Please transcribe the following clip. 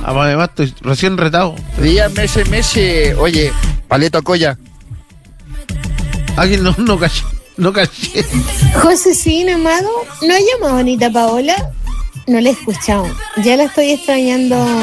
Además estoy recién retado. Dígame SMS, oye, Paleto Coya. Alguien no caché. No caché. Josefina Amado, ¿no ha llamado Anita Paola? No la he escuchado. Ya la estoy extrañando.